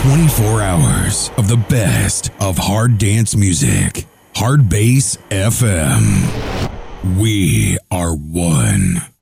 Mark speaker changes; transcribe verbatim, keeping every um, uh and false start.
Speaker 1: twenty-four hours of the best of hard dance music. Hard Bass F M. We are one.